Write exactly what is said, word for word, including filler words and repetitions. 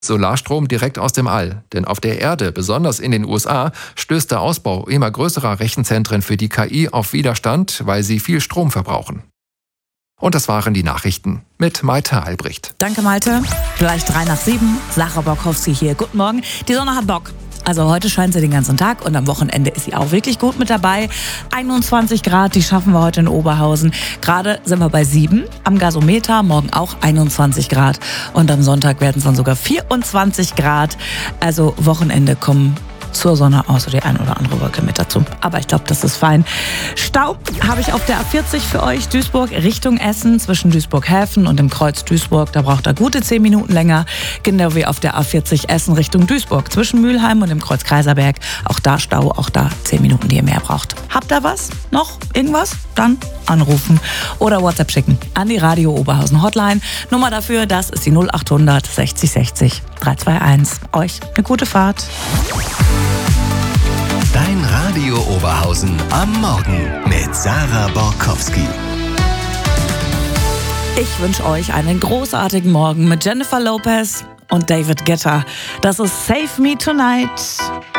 Solarstrom direkt aus dem All. Denn auf der Erde, besonders in den U S A, stößt der Ausbau immer größerer Rechenzentren für die K I auf Widerstand, weil sie viel Strom verbrauchen. Und das waren die Nachrichten mit Malte Albrecht. Danke, Malte. Gleich drei nach sieben. Sarah Borkowski hier. Guten Morgen. Die Sonne hat Bock. Also heute scheint sie den ganzen Tag und am Wochenende ist sie auch wirklich gut mit dabei. einundzwanzig Grad, die schaffen wir heute in Oberhausen. Gerade sind wir bei sieben am Gasometer, morgen auch einundzwanzig Grad und am Sonntag werden es dann sogar vierundzwanzig Grad. Also Wochenende kommen zur Sonne, außer die ein oder andere Wolke mit dazu. Aber ich glaube, das ist fein. Stau habe ich auf der A vierzig für euch. Duisburg Richtung Essen zwischen Duisburg-Häfen und dem Kreuz Duisburg. Da braucht er gute zehn Minuten länger. Genau wie auf der A vierzig Essen Richtung Duisburg zwischen Mülheim und dem Kreuz Kaiserberg. Auch da Stau, auch da zehn Minuten, die ihr mehr braucht. Habt ihr was? Noch irgendwas? Dann anrufen oder WhatsApp schicken an die Radio Oberhausen Hotline. Nummer dafür, das ist die null achthundert sechzig sechzig dreihunderteinundzwanzig. Euch eine gute Fahrt. Dein Radio Oberhausen am Morgen mit Sarah Borkowski. Ich wünsche euch einen großartigen Morgen mit Jennifer Lopez und David Guetta. Das ist Save Me Tonight.